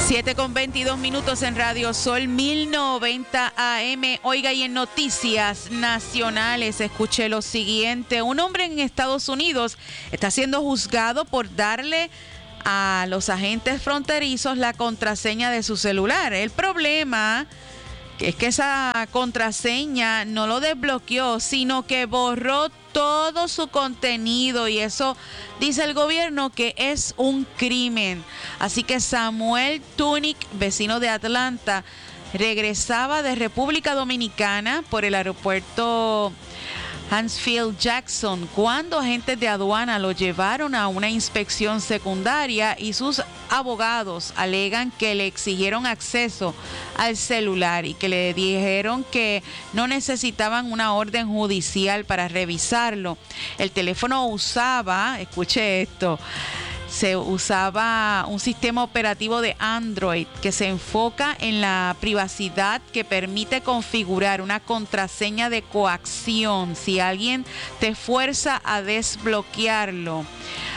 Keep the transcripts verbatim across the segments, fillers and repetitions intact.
siete con veintidós minutos en Radio Sol mil noventa A M. Oiga, y en noticias nacionales escuché lo siguiente. Un hombre en Estados Unidos está siendo juzgado por darle a los agentes fronterizos la contraseña de su celular. El problema es que esa contraseña no lo desbloqueó, sino que borró todo su contenido, y eso dice el gobierno que es un crimen. Así que Samuel Tunick, vecino de Atlanta, regresaba de República Dominicana por el aeropuerto Hansfield Jackson cuando agentes de aduana lo llevaron a una inspección secundaria, y sus abogados alegan que le exigieron acceso al celular y que le dijeron que no necesitaban una orden judicial para revisarlo. El teléfono usaba, escuche esto, se usaba un sistema operativo de Android que se enfoca en la privacidad, que permite configurar una contraseña de coacción si alguien te fuerza a desbloquearlo.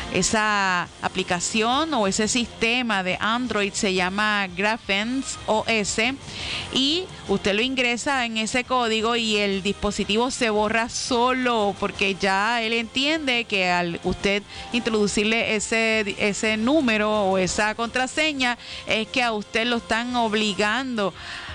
Esa aplicación o ese sistema de Android se llama Grafenes O S, y usted lo ingresa en ese código y el dispositivo se borra solo, porque ya él entiende que al usted introducirle ese, ese número o esa contraseña es que a usted lo están obligando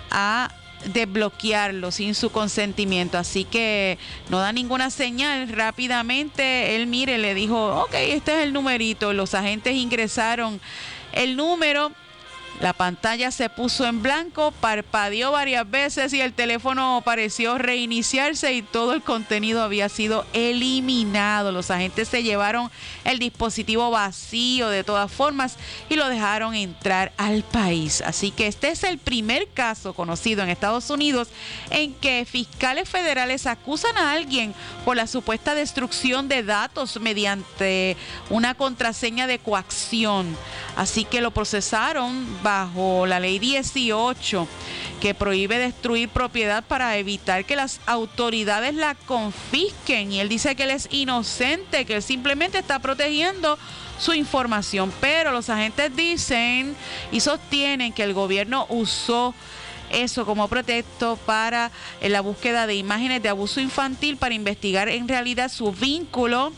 a desbloquearlo sin su consentimiento. Así que no da ninguna señal. Rápidamente él, mire, le dijo, ok, este es el numerito. Los agentes ingresaron el número, la pantalla se puso en blanco, parpadeó varias veces y el teléfono pareció reiniciarse y todo el contenido había sido eliminado. Los agentes se llevaron el dispositivo vacío de todas formas y lo dejaron entrar al país. Así que este es el primer caso conocido en Estados Unidos en que fiscales federales acusan a alguien por la supuesta destrucción de datos mediante una contraseña de coacción. Así que lo procesaron bajo la ley dieciocho, que prohíbe destruir propiedad para evitar que las autoridades la confisquen. Y él dice que él es inocente, que él simplemente está protegiendo su información. Pero los agentes dicen y sostienen que el gobierno usó eso como pretexto para la búsqueda de imágenes de abuso infantil, para investigar en realidad su vínculo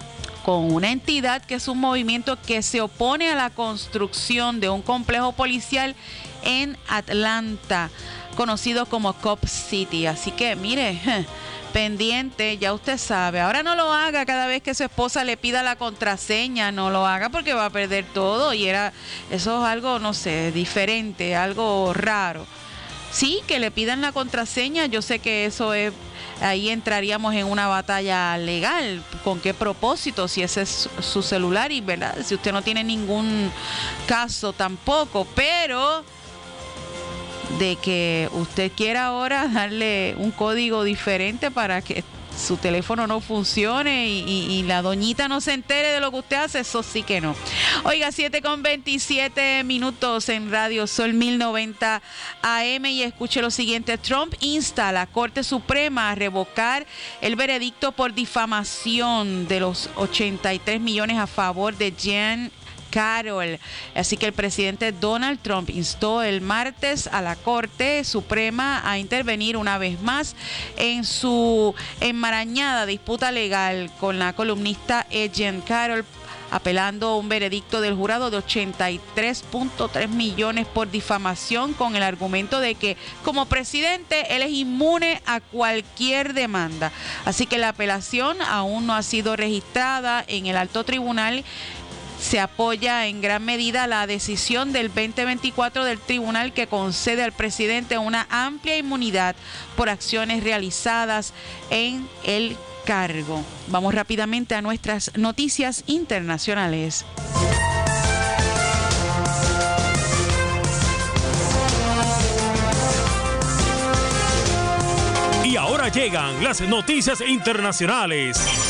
con una entidad que es un movimiento que se opone a la construcción de un complejo policial en Atlanta, conocido como Cop City. Así que mire, pendiente, ya usted sabe. Ahora no lo haga cada vez que su esposa le pida la contraseña, no lo haga porque va a perder todo, y era eso es algo, no sé, diferente, algo raro. Sí, que le pidan la contraseña, yo sé que eso es, ahí entraríamos en una batalla legal. ¿Con qué propósito? Si ese es su celular, y verdad, si usted no tiene ningún caso tampoco, pero de que usted quiera ahora darle un código diferente para que su teléfono no funcione y, y, y la doñita no se entere de lo que usted hace, eso sí que no. Oiga, siete con veintisiete minutos en Radio Sol mil noventa A M, y escuche lo siguiente. Trump insta a la Corte Suprema a revocar el veredicto por difamación de los ochenta y tres millones a favor de Jean Carroll. Así que el presidente Donald Trump instó el martes a la Corte Suprema a intervenir una vez más en su enmarañada disputa legal con la columnista Jean Carroll, apelando a un veredicto del jurado de ochenta y tres punto tres millones por difamación, con el argumento de que como presidente él es inmune a cualquier demanda. Así que la apelación aún no ha sido registrada en el alto tribunal. Se apoya en gran medida la decisión del veinte veinticuatro del tribunal, que concede al presidente una amplia inmunidad por acciones realizadas en el cargo. Vamos rápidamente a nuestras noticias internacionales. Y ahora llegan las noticias internacionales